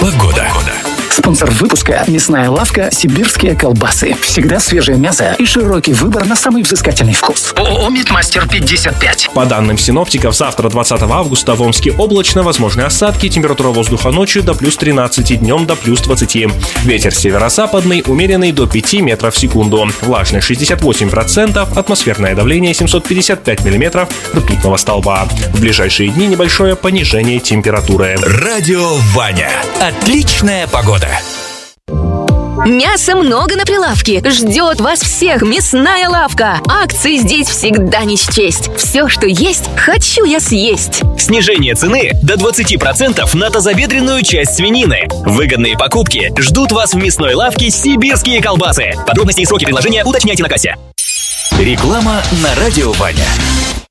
Погода. Спонсор выпуска – мясная лавка «Сибирские колбасы». Всегда свежее мясо и широкий выбор на самый взыскательный вкус. ООО «Мидмастер 55». По данным синоптиков, завтра, 20 августа, в Омске облачно, возможны осадки, температура воздуха ночью до плюс 13, днем до плюс 20. Ветер северо-западный, умеренный до 5 метров в секунду. Влажность 68%, атмосферное давление 755 миллиметров ртутного столба. В ближайшие дни небольшое понижение температуры. Радио Ваня. Отличная погода. Мяса много на прилавке. Ждет вас всех мясная лавка. Акции здесь всегда не счесть. Все, что есть, хочу я съесть. Снижение цены до 20% на тазобедренную часть свинины. Выгодные покупки ждут вас в мясной лавке «Сибирские колбасы». Подробности и сроки предложения уточняйте на кассе. Реклама на Радио Ваня.